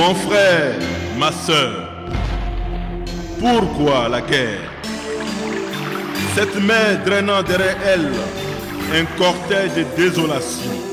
Mon frère, ma sœur, pourquoi la guerre? Cette mer drainant derrière elle un cortège de désolation.